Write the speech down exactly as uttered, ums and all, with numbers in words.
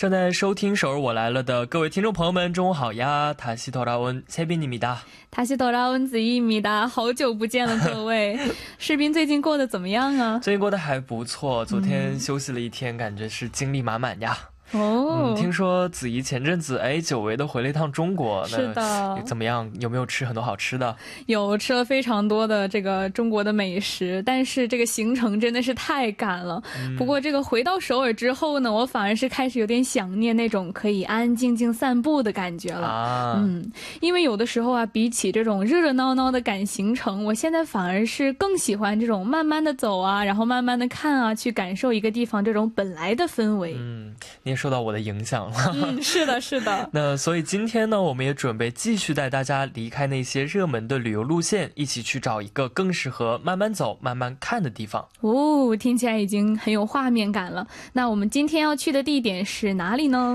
正在收听首尔我来了的各位听众朋友们，中午好呀！다시 돌아온 세빈입니다。 다시 돌아온子怡입니다。 好久不见了各位。士斌最近过得怎么样啊？ 最近过得还不错，昨天休息了一天，感觉是精力满满呀。 哦、 嗯，听说子怡前阵子哎久违的回了一趟中国， 是的， 怎么样？有没有吃很多好吃的？ 有，吃了非常多的这个中国的美食，但是这个行程真的是太赶了。嗯、不过这个回到首尔之后呢，我反而是开始有点想念那种可以安安静静散步的感觉了。啊、嗯，因为有的时候啊，比起这种热热闹闹的赶行程，我现在反而是更喜欢这种慢慢的走啊，然后慢慢的看啊，去感受一个地方这种本来的氛围。 嗯，你也受到我的影响了。 嗯，是的，是的。 那所以今天呢，我们也准备继续带大家离开那些热门的旅游路线，一起去找一个更适合慢慢走、慢慢看的地方。 哦，听起来已经很有画面感了。那我们今天要去的地点是哪里呢？